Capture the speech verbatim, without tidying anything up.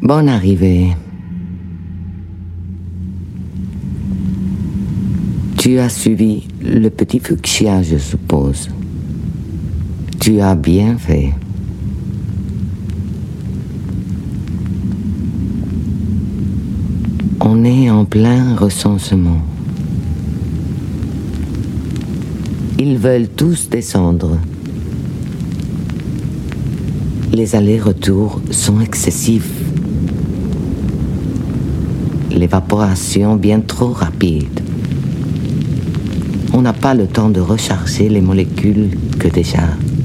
Bonne arrivée. Tu as suivi le petit fuchsia, je suppose. Tu as bien fait. On est en plein recensement. Ils veulent tous descendre. Les allers-retours sont excessifs. L'évaporation bien trop rapide. On n'a pas le temps de recharger les molécules que déjà